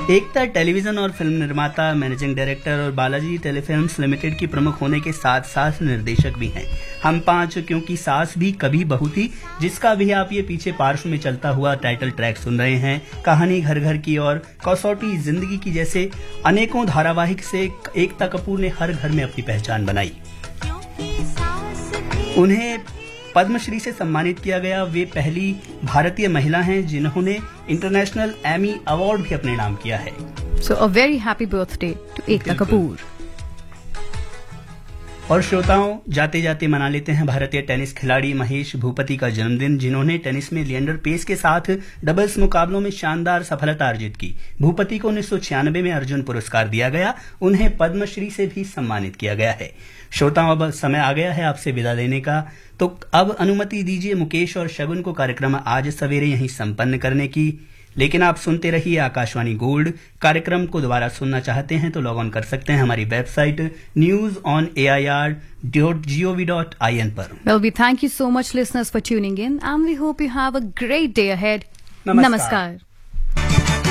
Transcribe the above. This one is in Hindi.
एकता टेलीविजन और फिल्म निर्माता, मैनेजिंग डायरेक्टर और बालाजी टेलीफिल्म्स लिमिटेड की प्रमुख होने के साथ साथ निर्देशक भी हैं। हम पांच क्योंकि सास भी कभी बहू थी, जिसका भी आप ये पीछे पार्श्व में चलता हुआ टाइटल ट्रैक सुन रहे हैं। कहानी घर घर की और कसौटी जिंदगी की जैसे अनेकों धारावाहिक से एकता कपूर ने हर घर में अपनी पहचान बनाई। उन्हें पद्मश्री से सम्मानित किया गया। वे पहली भारतीय महिला हैं जिन्होंने इंटरनेशनल एमी अवार्ड भी अपने नाम किया है। सो a very happy birthday to Ekta Kapoor. और श्रोताओं, जाते जाते मना लेते हैं भारतीय टेनिस खिलाड़ी महेश भूपति का जन्मदिन, जिन्होंने टेनिस में लिएंडर पेस के साथ डबल्स मुकाबलों में शानदार सफलता अर्जित की। भूपति को 1996 में अर्जुन पुरस्कार दिया गया। उन्हें पद्मश्री से भी सम्मानित किया गया है। श्रोताओं, अब समय आ गया है आपसे विदा लेने का, तो अब अनुमति दीजिए मुकेश और शगुन को कार्यक्रम आज सवेरे यहीं संपन्न करने की। लेकिन आप सुनते रहिए आकाशवाणी गोल्ड। कार्यक्रम को दोबारा सुनना चाहते हैं तो लॉग ऑन कर सकते हैं हमारी वेबसाइट news.on.air.gov.in पर। Well, we thank you so much listeners for tuning in and we hope you have a great day ahead. नमस्कार।